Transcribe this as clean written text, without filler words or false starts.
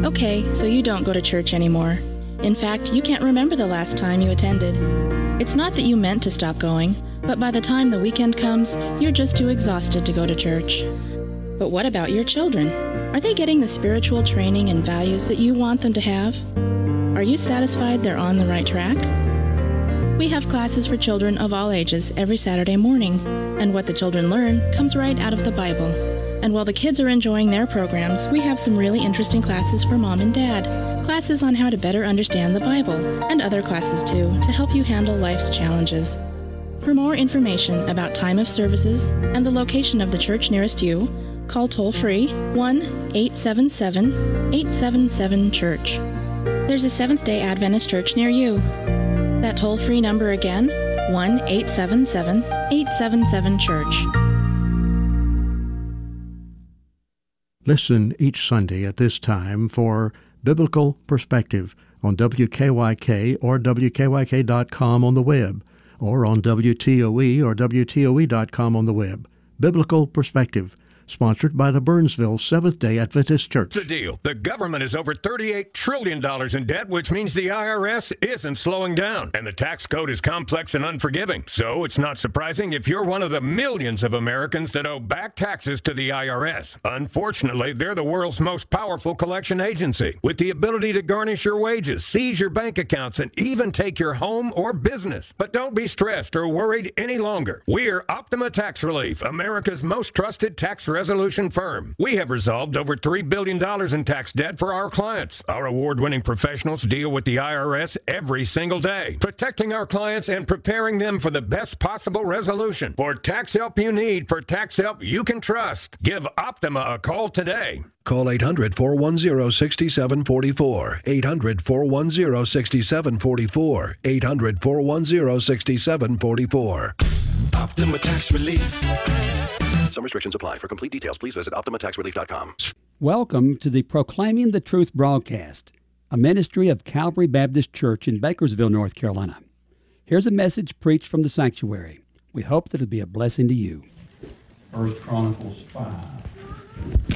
Okay, so you don't go to church anymore. In fact, you can't remember the last time you attended. It's not that you meant to stop going, but by the time the weekend comes, you're just too exhausted to go to church. But what about your children? Are they getting the spiritual training and values that you want them to have? Are you satisfied they're on the right track? We have classes for children of all ages every Saturday morning, and what the children learn comes right out of the Bible. And while the kids are enjoying their programs, we have some really interesting classes for mom and dad. Classes on how to better understand the Bible, and other classes too, to help you handle life's challenges. For more information about time of services and the location of the church nearest you, call toll-free 1-877-877-CHURCH. There's a Seventh-day Adventist church near you. That toll-free number again, 1-877-877-CHURCH. Listen each Sunday at this time for Biblical Perspective on WKYK or WKYK.com on the web, or on WTOE or WTOE.com on the web. Biblical Perspective, sponsored by the Burnsville Seventh-day Adventist Church. The deal. The government is over $38 trillion in debt, which means the IRS isn't slowing down. And the tax code is complex and unforgiving. So it's not surprising if you're one of the millions of Americans that owe back taxes to the IRS. Unfortunately, they're the world's most powerful collection agency, with the ability to garnish your wages, seize your bank accounts, and even take your home or business. But don't be stressed or worried any longer. We're Optima Tax Relief, America's most trusted tax resolution firm. We have resolved over $3 billion in tax debt for our clients. Our award-winning professionals deal with the IRS every single day, protecting our clients and preparing them for the best possible resolution. For tax help you need, for tax help you can trust, give Optima a call today. Call 800-410-6744. 800-410-6744. 800-410-6744. Optima Tax Relief. Some restrictions apply. For complete details, please visit OptimaTaxRelief.com. Welcome to the Proclaiming the Truth broadcast, a ministry of Calvary Baptist Church in Bakersville, North Carolina. Here's a message preached from the sanctuary. We hope that it'll be a blessing to you. 1 Chronicles 5.